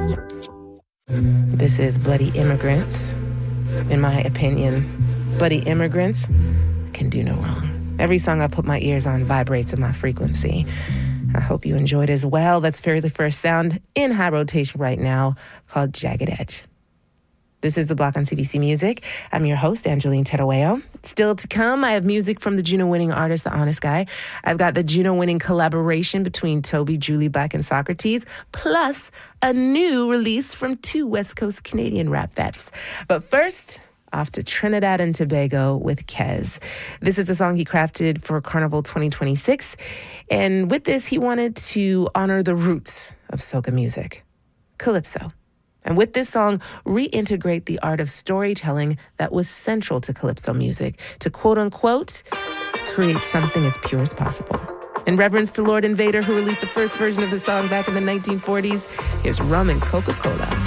This is Bloody Immigrants. In my opinion, Bloody Immigrants can do no wrong. Every song I put my ears on vibrates in my frequency. I hope you enjoyed as well. That's Very First Sound in high rotation right now called Jagged Edge. This is The Block on CBC Music. I'm your host, Angeline Terueo. Still to come, I have music from the Juno-winning artist, The Honest Guy. I've got the Juno-winning collaboration between Toby, Julie Black, and Socrates, plus a new release from two West Coast Canadian rap vets. But first, off to Trinidad and Tobago with Kez. This is a song he crafted for Carnival 2026. And with this, he wanted to honor the roots of soca music, calypso. And with this song, reintegrate the art of storytelling that was central to calypso music to, quote unquote, create something as pure as possible. In reverence to Lord Invader, who released the first version of the song back in the 1940s, here's Rum and Coca-Cola.